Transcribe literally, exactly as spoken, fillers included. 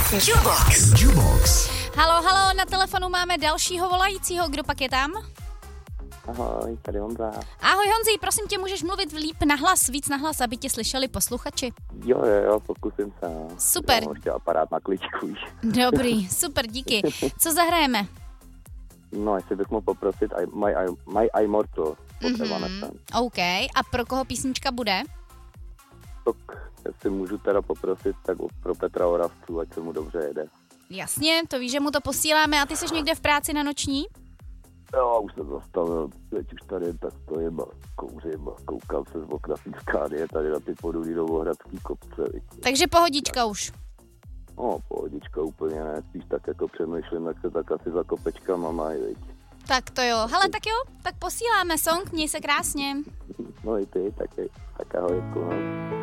Jukebox. Jukebox. Halo, halo, na telefonu máme dalšího volajícího. Kdo pak je tam? Ahoj, tady Honza. Ahoj Honzi, prosím tě, můžeš mluvit líp nahlas, víc nahlas, aby tě slyšeli posluchači. Jo, jo, jo, pokusím se. Super. Já mám ještě aparát na kličku. Dobrý, super, díky. Co zahrajeme? No, jestli bych mohl poprosit I, My, I, My Immortal. Mm-hmm. OK, a pro koho písnička bude? Tak, jestli můžu teda poprosit, tak pro Petra Oravcu, ať se mu dobře jede. Jasně, to víš, že mu to posíláme. A ty jsi někde v práci na noční? Jo, už jsem zastavil, teď už tady tak stojím a kouřím a koukám se z okna Skánie tady na ty podulí Novohradský kopce. Takže pohodička už. No, pohodička úplně ne, spíš tak jako přemýšlím, jak se tak asi za kopečkama mají, viď. Tak to jo, hele, tak jo, tak posíláme song, měj se krásně. No i ty, taky, tak ahoj, jako, no.